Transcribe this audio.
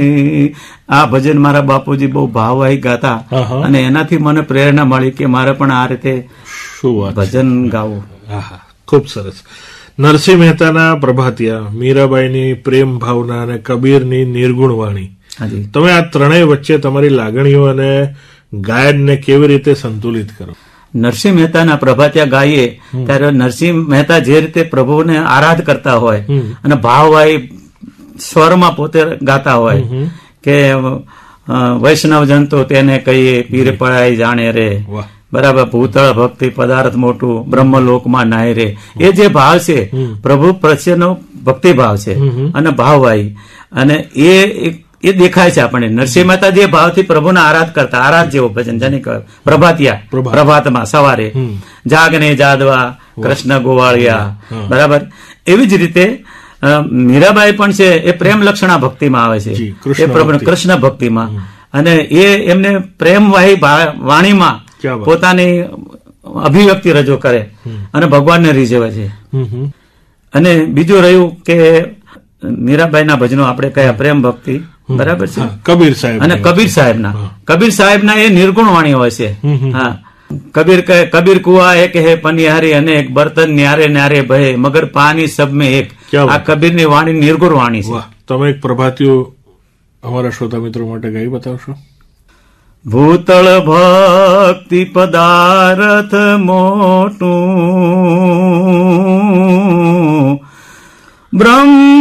આ ભજન મારા બાપુજી બહુ ભાવવાહી ગાતા અને એનાથી મને પ્રેરણા મળી કે મારે પણ આ રીતે ભજન ગાવું. ખૂબ સરસ. નરસિંહ મહેતાના પ્રભાતિયા, મીરાબાઈની પ્રેમ ભાવના અને કબીરની નિર્ગુણ વાણી, તમે આ ત્રણેય વચ્ચે તમારી લાગણીઓ અને ગાયનને કેવી રીતે સંતુલિત કરો? નરસિંહ મહેતાના પ્રભાતિયા ગાઈએ ત્યારે નરસિંહ મહેતા જે રીતે પ્રભુને આરાધ કરતા હોય અને ભાવવાહી સ્વરમાં પોતે ગાતા હોય કે વૈષ્ણવ જન તો તેને કહીએ પીર પડાય જાણે રે, બરાબર, ભૂતળ ભક્તિ પદાર્થ મોટું બ્રહ્મલોકમાં નાય રે, એ જે ભાવ છે પ્રભુ પ્રત્યેનો ભક્તિ ભાવ છે અને ભાવવાહી, અને એ દેખાય છે આપણને. નરસિંહ મહેતા જે ભાવથી પ્રભુને આરાધ કરતા, આરાધ જેવો ભજન જેને પ્રભાતિયા, પ્રભાતમાં સવારે જાગને જાદવા કૃષ્ણ ગોવાળિયા, બરાબર. એવી જ રીતે મીરાબાઈ પણ છે એ પ્રેમ લક્ષણા ભક્તિમાં આવે છે, એ પ્રભુ કૃષ્ણ ભક્તિમાં, અને એ એમને પ્રેમવાહી વાણીમાં પોતાની અભિવ્યક્તિ રજૂ કરે અને ભગવાનને રીઝવે છે. અને બીજું રહ્યું કે મીરાબાઈના ભજનો આપણે કયા પ્રેમ ભક્તિ, બરાબર છે, કબીર સાહેબ અને કબીર સાહેબના એ નિર્ગુણ વાણી હોય છે. હા, કબીર કુઆ એક હે પનિહારી અનેક, બર્તન ન્યારે ન્યારે ભય, મગર પાની સબ મેં એક. આ કબીરની વાણી નિર્ગુણ વાણી છે. તમે એક પ્રભાતિયું અમારા શ્રોતા મિત્રો માટે ગાઈ બતાવશો? ભૂતળ ભક્તિ પદાર્થ મોટું બ્રહ્મ